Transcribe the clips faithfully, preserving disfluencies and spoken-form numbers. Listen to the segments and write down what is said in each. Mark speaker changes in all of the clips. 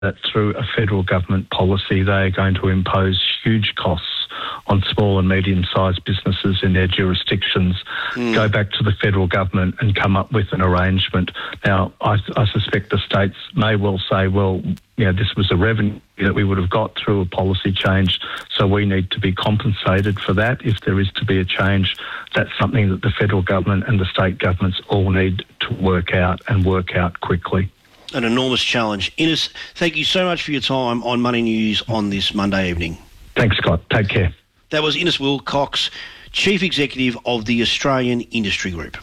Speaker 1: that through a federal government policy, they are going to impose huge costs on small and medium-sized businesses in their jurisdictions, mm. go back to the federal government and come up with an arrangement. Now, I, I suspect the states may well say, well, you know, this was a revenue that we would have got through a policy change, so we need to be compensated for that. If there is to be a change, that's something that the federal government and the state governments all need to work out and work out quickly.
Speaker 2: An enormous challenge. Innes, thank you so much for your time on Money News on this Monday evening.
Speaker 1: Thanks, Scott. Take care.
Speaker 2: That was Innes Wilcox, Chief Executive of the Australian Industry Group.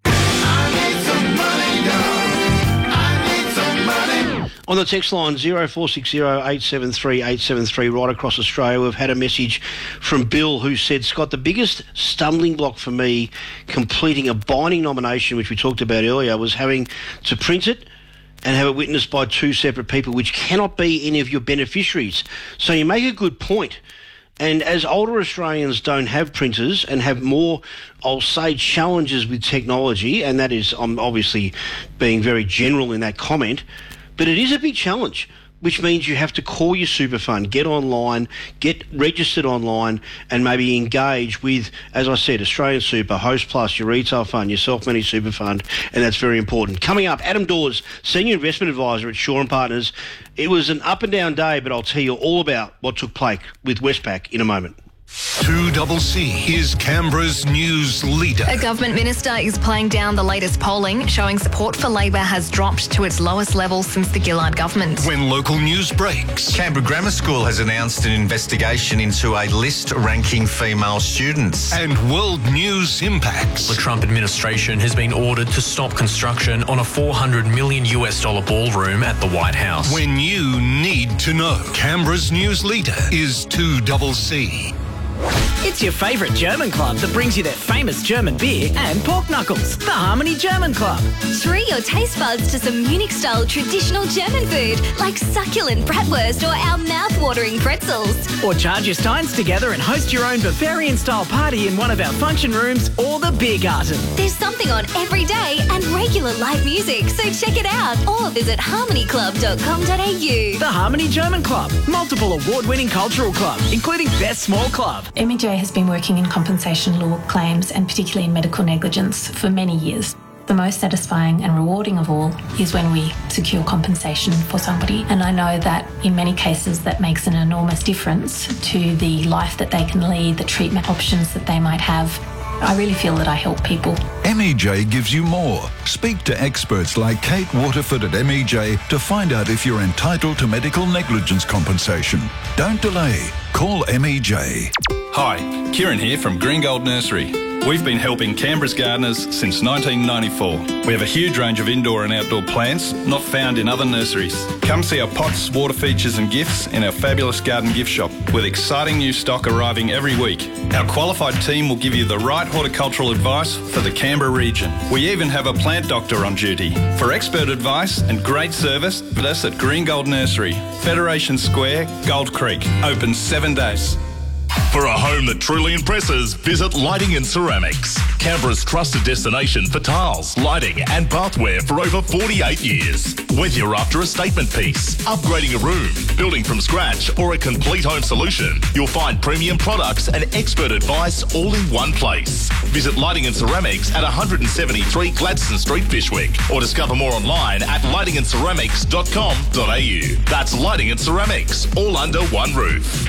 Speaker 2: On the text line zero four six zero eight seven three eight seven three right across Australia, we've had a message from Bill who said, Scott, the biggest stumbling block for me completing a binding nomination, which we talked about earlier, was having to print it and have it witnessed by two separate people, which cannot be any of your beneficiaries. So you make a good point. And as older Australians don't have printers and have more, I'll say, challenges with technology, and that is, I'm obviously being very general in that comment, but it is a big challenge, which means you have to call your super fund, get online, get registered online, and maybe engage with, as I said, Australian Super, Host Plus, your retail fund, your self-managed super fund, and that's very important. Coming up, Adam Dawes, Senior Investment Advisor at Shaw and Partners. It was an up and down day, but I'll tell you all about what took place with Westpac in a moment.
Speaker 3: two C C is Canberra's news leader.
Speaker 4: A government minister is playing down the latest polling, showing support for Labor has dropped to its lowest level since the Gillard government.
Speaker 3: When local news breaks,
Speaker 5: Canberra Grammar School has announced an investigation into a list ranking female students.
Speaker 3: And world news impacts.
Speaker 6: The Trump administration has been ordered to stop construction on a four hundred million US dollar ballroom at the White House.
Speaker 3: When you need to know, Canberra's news leader is two C C.
Speaker 7: It's your favourite German club that brings you their famous German beer and pork knuckles, the Harmony German Club.
Speaker 8: Treat your taste buds to some Munich-style traditional German food like succulent bratwurst or our mouth-watering pretzels.
Speaker 7: Or charge your steins together and host your own Bavarian-style party in one of our function rooms or the beer garden.
Speaker 8: There's something on every day and regular live music, so check it out or visit harmony club dot com dot a u.
Speaker 7: The Harmony German Club, multiple award-winning cultural club, including Best Small Club.
Speaker 9: M E J has been working in compensation law claims and particularly in medical negligence for many years. The most satisfying and rewarding of all is when we secure compensation for somebody. And I know that in many cases that makes an enormous difference to the life that they can lead, the treatment options that they might have. I really feel that I help people.
Speaker 3: M E J gives you more. Speak to experts like Kate Waterford at M E J to find out if you're entitled to medical negligence compensation. Don't delay. Call M E J.
Speaker 10: Hi, Kieran here from Green Gold Nursery. We've been helping Canberra's gardeners since nineteen ninety-four. We have a huge range of indoor and outdoor plants not found in other nurseries. Come see our pots, water features and gifts in our fabulous garden gift shop with exciting new stock arriving every week. Our qualified team will give you the right horticultural advice for the Canberra region. We even have a plant doctor on duty. For expert advice and great service, visit us at Green Gold Nursery, Federation Square, Gold Creek. Open seven days.
Speaker 11: For a home that truly impresses, visit Lighting and Ceramics. Canberra's trusted destination for tiles, lighting and bathware for over forty-eight years. Whether you're after a statement piece, upgrading a room, building from scratch or a complete home solution, you'll find premium products and expert advice all in one place. Visit Lighting and Ceramics at one seventy-three Gladstone Street, Fyshwick, or discover more online at lighting and ceramics dot com dot a u. That's Lighting and Ceramics, all under one roof.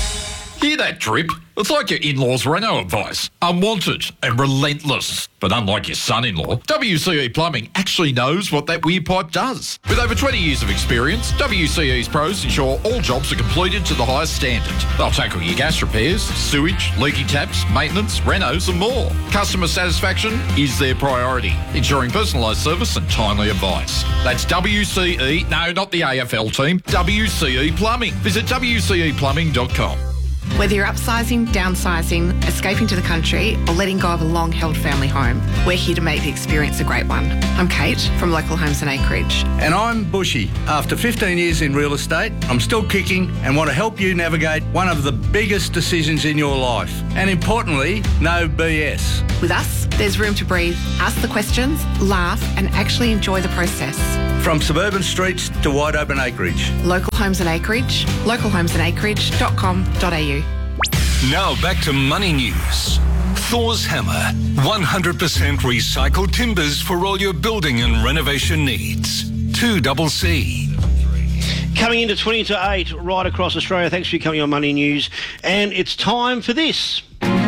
Speaker 12: Hear that drip? It's like your in-laws' Renault advice. Unwanted and relentless. But unlike your son-in-law, W C E Plumbing actually knows what that weird pipe does. With over twenty years of experience, W C E's pros ensure all jobs are completed to the highest standard. They'll tackle your gas repairs, sewage, leaky taps, maintenance, renos and more. Customer satisfaction is their priority, ensuring personalised service and timely advice. That's W C E, no, not the A F L team, W C E Plumbing. Visit w c e plumbing dot com.
Speaker 13: Whether you're upsizing, downsizing, escaping to the country, or letting go of a long-held family home, we're here to make the experience a great one. I'm Kate from Local Homes and Acreage.
Speaker 14: And I'm Bushy. After fifteen years in real estate, I'm still kicking and want to help you navigate one of the biggest decisions in your life. And importantly, no B S.
Speaker 13: With us, there's room to breathe, ask the questions, laugh, and actually enjoy the process.
Speaker 14: From suburban streets to wide open acreage.
Speaker 13: Local Homes and Acreage, local homes and acreage dot com dot a u.
Speaker 15: Now back to Money News. Thor's Hammer. one hundred percent recycled timbers for all your building and renovation needs. two C C.
Speaker 2: Coming into twenty to eight right across Australia. Thanks for coming on Money News. And it's time for this.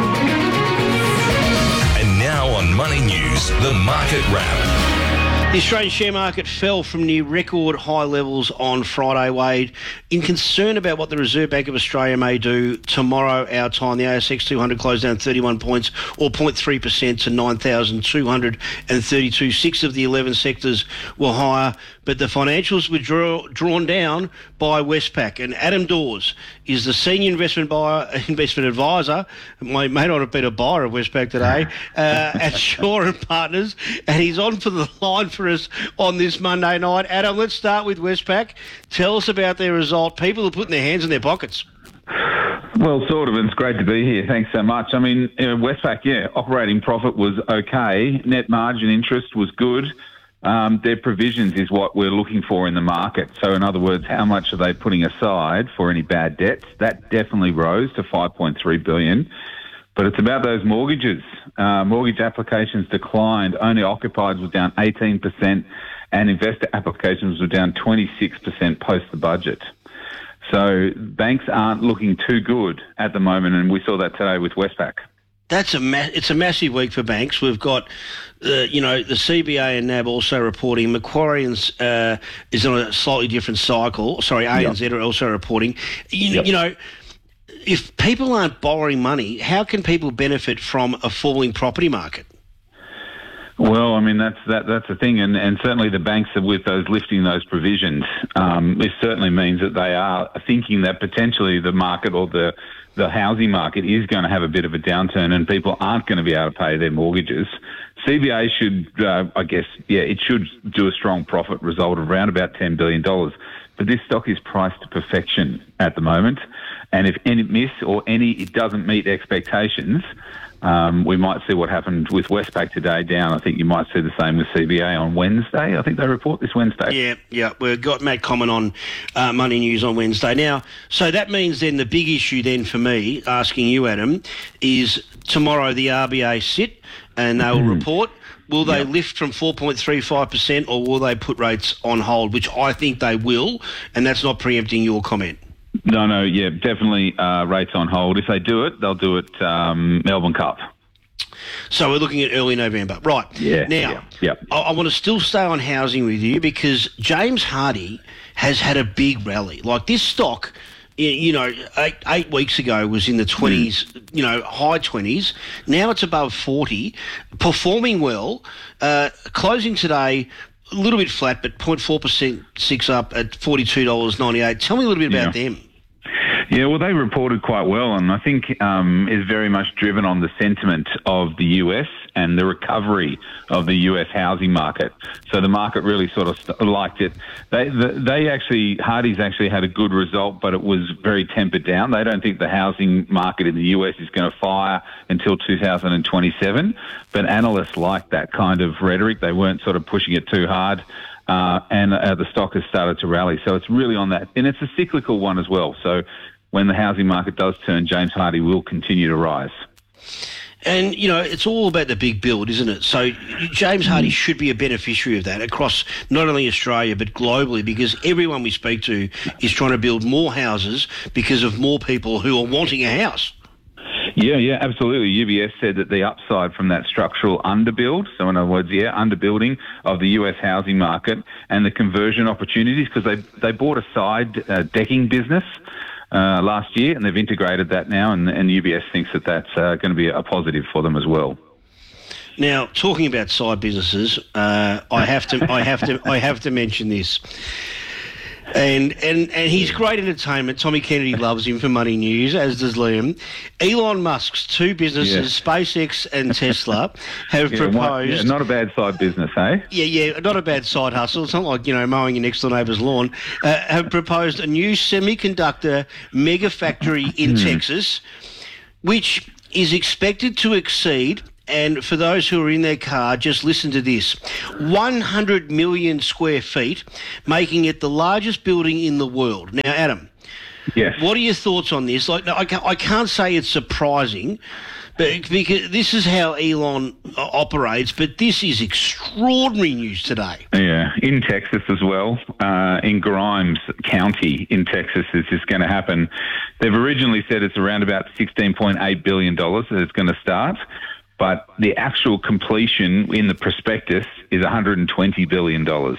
Speaker 11: And now on Money News, the Market Wrap.
Speaker 2: The Australian share market fell from near record high levels on Friday, Wade, in concern about what the Reserve Bank of Australia may do tomorrow, our time. The A S X two hundred closed down thirty-one points, or zero point three percent to nine thousand two hundred thirty-two. Six of the eleven sectors were higher, but the financials were draw, drawn down by Westpac. And Adam Dawes is the senior investment buyer, investment advisor, may, may not have been a buyer of Westpac today, uh, at Shaw and Partners, and he's on for the line for us on this Monday night. Adam, let's start with Westpac. Tell us about their result. People are putting their hands in their pockets.
Speaker 16: Well, sort of. It's great to be here. Thanks so much. I mean, you know, Westpac, yeah, operating profit was okay. Net margin interest was good. Um, their provisions is what we're looking for in the market. So, in other words, how much are they putting aside for any bad debts? That definitely rose to five point three billion dollars. But it's about those mortgages. Uh, mortgage applications declined. Owner occupied was down eighteen percent, and investor applications were down twenty-six percent post the budget. So banks aren't looking too good at the moment, and we saw that today with Westpac.
Speaker 2: That's a ma- it's a massive week for banks. We've got, uh, you know, the C B A and N A B also reporting. Macquarie uh, is on a slightly different cycle. Sorry, A N Z yep. are also reporting. You, yep. you know, if people aren't borrowing money, how can people benefit from a falling property market?
Speaker 16: Well, I mean, that's that that's the thing, and, and certainly the banks are with those lifting those provisions. Um, it certainly means that they are thinking that potentially the market or the the housing market is going to have a bit of a downturn and people aren't going to be able to pay their mortgages. C B A should, uh, I guess, yeah, it should do a strong profit result of around about ten billion dollars. But this stock is priced to perfection at the moment. And if any miss or any it doesn't meet expectations, um, we might see what happened with Westpac today down. I think you might see the same with C B A on Wednesday. I think they report this Wednesday.
Speaker 2: Yeah, yeah. We've got Matt Comment on uh, Money News on Wednesday. Now, so that means then the big issue then for me, asking you, Adam, is tomorrow the R B A sit and they will mm. report. Will they yep. lift from four point three five percent or will they put rates on hold, which I think they will, and that's not preempting your comment.
Speaker 16: No, no, yeah, definitely uh, rates on hold. If they do it, they'll do it um, Melbourne Cup.
Speaker 2: So we're looking at early November. Right.
Speaker 16: Yeah.
Speaker 2: Now,
Speaker 16: yeah, yeah.
Speaker 2: I, I want to still stay on housing with you because James Hardie has had a big rally. Like this stock, you know, eight, eight weeks ago was in the twenties, mm. you know, high twenties. Now it's above forty, performing well, uh, closing today a little bit flat, but zero point four percent six up at forty-two dollars ninety-eight. Tell me a little bit about yeah. them.
Speaker 16: Yeah, well, they reported quite well, and I think um, is very much driven on the sentiment of the U S and the recovery of the U S housing market. So the market really sort of st- liked it. They, they actually, Hardie's actually had a good result, but it was very tempered down. They don't think the housing market in the U S is going to fire until two thousand twenty-seven, but analysts like that kind of rhetoric. They weren't sort of pushing it too hard. Uh, and uh, the stock has started to rally. So it's really on that. And it's a cyclical one as well. So when the housing market does turn, James Hardie will continue to rise.
Speaker 2: And, you know, it's all about the big build, isn't it? So James Hardie should be a beneficiary of that across not only Australia but globally, because everyone we speak to is trying to build more houses because of more people who are wanting a house.
Speaker 16: Yeah, yeah, absolutely. U B S said that the upside from that structural underbuild, so in other words, yeah, underbuilding of the U S housing market and the conversion opportunities, because they they bought a side uh, decking business uh, last year and they've integrated that now, and, and U B S thinks that that's uh, going to be a positive for them as well.
Speaker 2: Now, talking about side businesses, uh, I have to, I have to, I have to mention this. And, and and he's great entertainment. Tommy Kennedy loves him for Money News, as does Liam. Elon Musk's two businesses, yeah. SpaceX and Tesla, have
Speaker 16: yeah,
Speaker 2: proposed...
Speaker 16: One, yeah, not a bad side business, eh?
Speaker 2: Yeah, yeah, not a bad side hustle. It's not like, you know, mowing your next door neighbour's lawn. Uh, have proposed a new semiconductor mega factory in Texas, which is expected to exceed and for those who are in their car, just listen to this. one hundred million square feet, making it the largest building in the world. Now, Adam,
Speaker 16: yes.
Speaker 2: What are your thoughts on this? Like, I can't, I can't say it's surprising, but because this is how Elon uh, operates, but this is extraordinary news today.
Speaker 16: Yeah, in Texas as well, uh, in Grimes County in Texas, this is going to happen. They've originally said it's around about sixteen point eight billion dollars that it's going to start, but the actual completion in the prospectus is one hundred twenty billion dollars.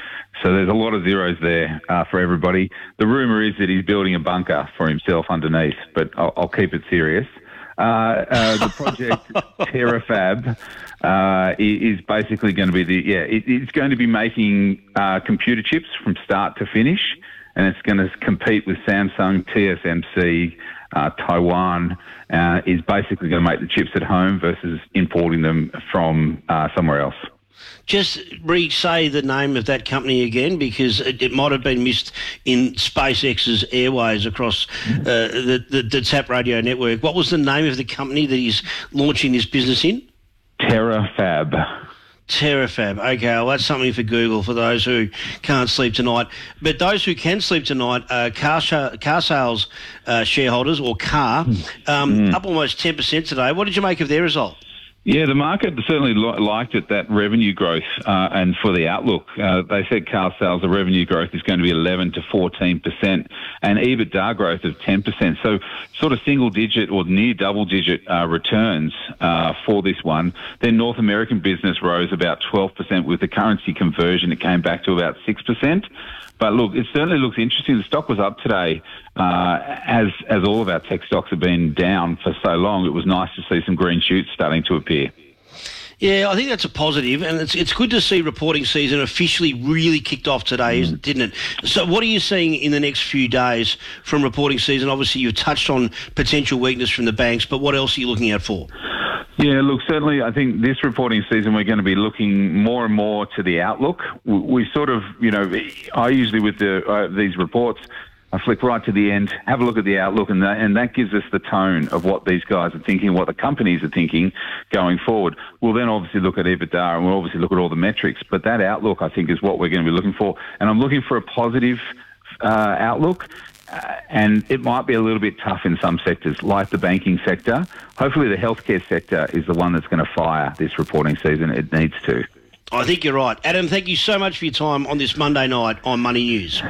Speaker 16: So there's a lot of zeros there uh, for everybody. The rumour is that he's building a bunker for himself underneath, but I'll, I'll keep it serious. Uh, uh, the project TerraFab uh, is basically going to be the yeah. It, it's going to be making uh, computer chips from start to finish, and it's going to compete with Samsung, T S M C, uh, Taiwan. Uh, is basically going to make the chips at home versus importing them from uh, somewhere else.
Speaker 2: Just re-say the name of that company again, because it, it might have been missed in SpaceX's airways across uh, the, the, the Tap Radio network. What was the name of the company that he's launching this business in?
Speaker 16: TerraFab.
Speaker 2: TerraFab. Okay, well, that's something for Google for those who can't sleep tonight. But those who can sleep tonight, uh, car, sh- car sales uh, shareholders, or car, um, mm. up almost ten percent today. What did you make of their result?
Speaker 16: Yeah, the market certainly li- liked it, that revenue growth, uh, and for the outlook. Uh, they said car sales, the revenue growth is going to be eleven to fourteen percent and EBITDA growth of ten percent. So sort of single digit or near double digit uh, returns uh, for this one. Then North American business rose about twelve percent with the currency conversion. It came back to about six percent. But look, it certainly looks interesting. The stock was up today, uh, as as all of our tech stocks have been down for so long. It was nice to see some green shoots starting to appear.
Speaker 2: Yeah, I think that's a positive, and it's it's good to see reporting season officially really kicked off today, mm. didn't it? So what are you seeing in the next few days from reporting season? Obviously, you've touched on potential weakness from the banks, but what else are you looking out for?
Speaker 16: Yeah, look, certainly I think this reporting season we're going to be looking more and more to the outlook. We, we sort of, you know, I usually with the uh, these reports, I flick right to the end, have a look at the outlook, and that, and that gives us the tone of what these guys are thinking, what the companies are thinking going forward. We'll then obviously look at EBITDA, and we'll obviously look at all the metrics, but that outlook, I think, is what we're going to be looking for. And I'm looking for a positive uh, outlook. Uh, and it might be a little bit tough in some sectors, like the banking sector. Hopefully the healthcare sector is the one that's going to fire this reporting season. It needs to.
Speaker 2: I think you're right. Adam, thank you so much for your time on this Monday night on Money News.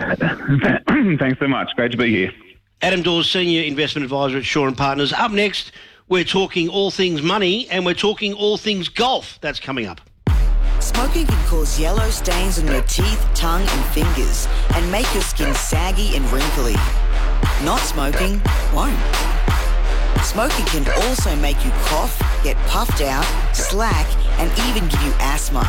Speaker 16: Thanks so much. Great to be here.
Speaker 2: Adam Dawes, Senior Investment Advisor at Shaw and Partners. Up next, we're talking all things money, and we're talking all things golf. That's coming up.
Speaker 17: Smoking can cause yellow stains on your teeth, tongue and fingers and make your skin saggy and wrinkly. Not smoking won't. Smoking can also make you cough, get puffed out, slack and even give you asthma.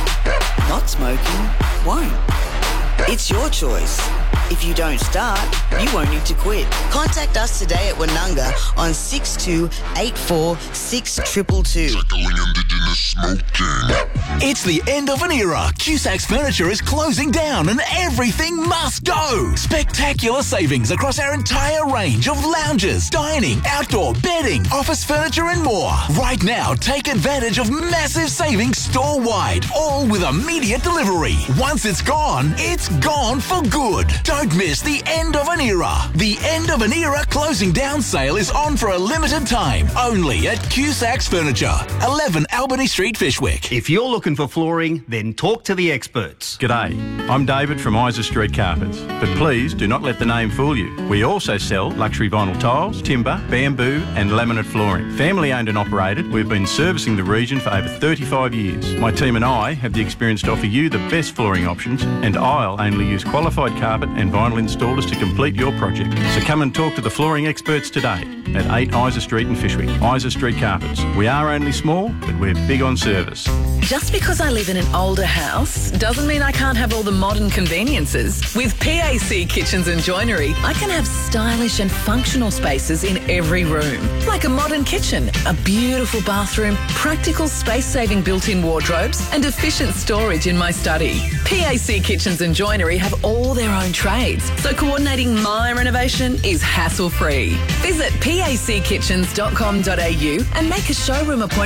Speaker 17: Not smoking won't. It's your choice. If you don't start, you won't need to quit. Contact us today at Wanunga on six two eight four six two two two.
Speaker 18: Tackling Indigenous smoking.
Speaker 19: It's the end of an era. Cusac's Furniture is closing down and everything must go. Spectacular savings across our entire range of lounges, dining, outdoor, bedding, office furniture and more. Right now, take advantage of massive savings store-wide, all with immediate delivery. Once it's gone, it's gone for good. Don't miss the end of an era. The end of an era closing down sale is on for a limited time, only at Cusac's Furniture, eleven Albany Street, Fishwick.
Speaker 20: If you're looking for flooring, then talk to the experts.
Speaker 21: G'day, I'm David from Isa Street Carpets, but please do not let the name fool you. We also sell luxury vinyl tiles, timber, bamboo and laminate flooring. Family owned and operated, we've been servicing the region for over thirty-five years. My team and I have the experience to offer you the best flooring options, and I'll only use qualified carpet and vinyl installers to complete your project. So come and talk to the flooring experts today at eight Isa Street in Fishwick. Isa Street Carpets. We are only small, but we're big on service.
Speaker 22: Just because I live in an older house doesn't mean I can't have all the modern conveniences. With P A C Kitchens and Joinery, I can have stylish and functional spaces in every room. Like a modern kitchen, a beautiful bathroom, practical space-saving built-in wardrobes and efficient storage in my study. P A C Kitchens and Joinery have all their own trades, so coordinating my renovation is hassle-free. Visit pac kitchens dot com dot a u and make a showroom appointment